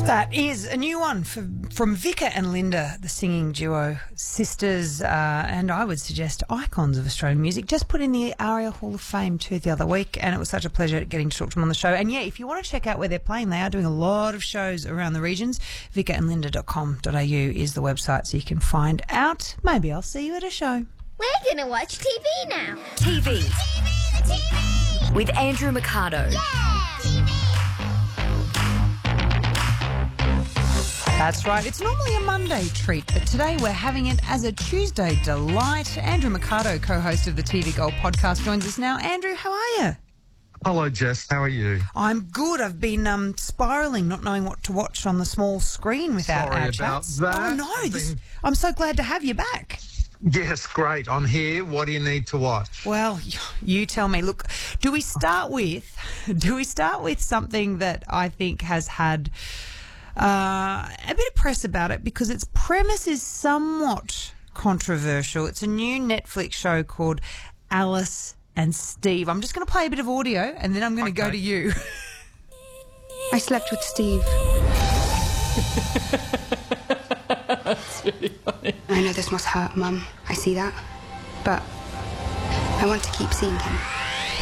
That is a new one from Vika and Linda, the singing duo, sisters, and I would suggest icons of Australian music. Just put in the ARIA Hall of Fame too the other week, and it was such a pleasure getting to talk to them on the show. And yeah, if you want to check out where they're playing, they are doing a lot of shows around the regions. vikaandlinda.com.au is the website, so you can find out. Maybe I'll see you at a show. We're going to watch TV now. TV. TV. With Andrew Mercado. Yeah! TV. That's right. It's normally a Monday treat, but today we're having it as a Tuesday delight. Andrew Mercado, co-host of the TV Gold podcast, joins us now. Andrew, how are you? Hello, Jess. How are you? I'm good. I've been spiralling, not knowing what to watch on the small screen without Sorry our about chats. that. Oh, no. I'm so glad to have you back. Yes, great. I'm here. What do you need to watch? Well, you tell me. Look, do we start with something that I think has had a bit of press about it because its premise is somewhat controversial. It's a new Netflix show called Alice and Steve. I'm just going to play a bit of audio and then I'm going to go to you. I slept with Steve. That's really funny. I know this must hurt, Mum. I see that. But I want to keep seeing him.